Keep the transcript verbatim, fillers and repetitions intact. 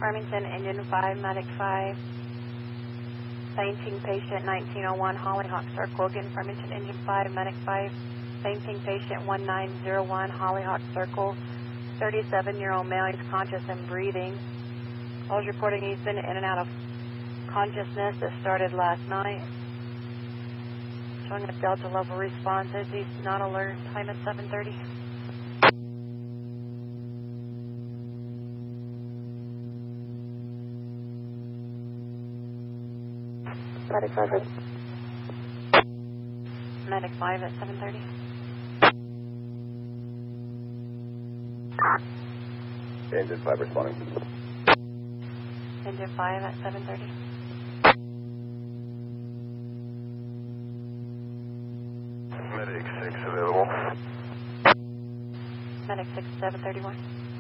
Farmington, Engine five, Medic five. Fainting patient nineteen oh one, Hollyhock Circle. Again, Farmington, Engine five, Medic five. Fainting patient one nine zero one, Hollyhock Circle. thirty-seven-year-old male, he's conscious and breathing. I was reporting he's been in and out of consciousness. This started last night. Showing a Delta level responses. He's not alert. Time is seven thirty. Medic five. Medic five at seven thirty. Engine five responding. Engine five at seven thirty. Medic six available. Medic six, seven thirty-one.